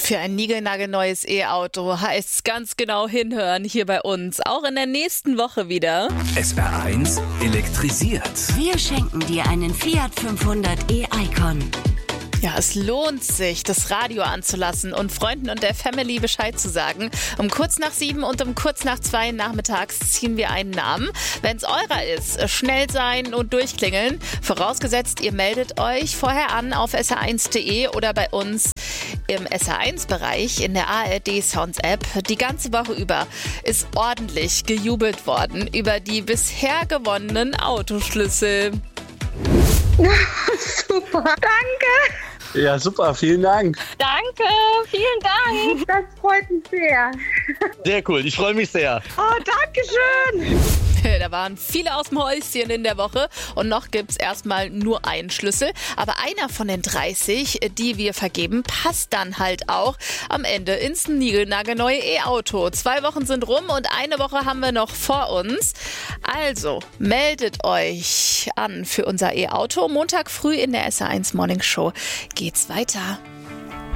Für ein niegelnagelneues E-Auto heißt's ganz genau hinhören hier bei uns. Auch in der nächsten Woche wieder. SR1 elektrisiert. Wir schenken dir einen Fiat 500 e-Icon. Ja, es lohnt sich, das Radio anzulassen und Freunden und der Family Bescheid zu sagen. Um kurz nach 7 und um kurz nach 2 nachmittags ziehen wir einen Namen. Wenn's eurer ist, schnell sein und durchklingeln. Vorausgesetzt, ihr meldet euch vorher an auf sr1.de oder bei uns im SR1-Bereich in der ARD Sounds App. Die ganze Woche über ist ordentlich gejubelt worden über die bisher gewonnenen Autoschlüssel. Super, danke. Ja, super, vielen Dank. Danke, vielen Dank. Das freut mich sehr. Sehr cool, ich freue mich sehr. Oh, danke schön. Da waren viele aus dem Häuschen in der Woche und noch gibt's erstmal nur einen Schlüssel. Aber einer von den 30, die wir vergeben, passt dann halt auch am Ende ins niegelnagelneue E-Auto. 2 Wochen sind rum und eine Woche haben wir noch vor uns. Also meldet euch an für unser E-Auto. Montag früh in der SR1 Morning Show geht's weiter.